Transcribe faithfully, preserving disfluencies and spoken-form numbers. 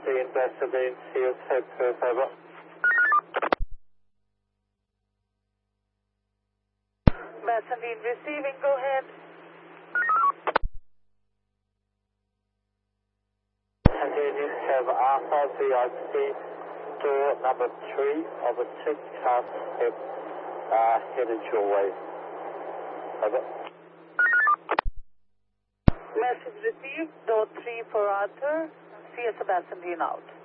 Sebastian, Sebastian, C S head first, over. Sebastian receiving, go ahead. Sebastian, have Alpha V I P, door number three of a two car step, uh, headed your way. Over. Message received, door three for Arthur, C S Sebastian out.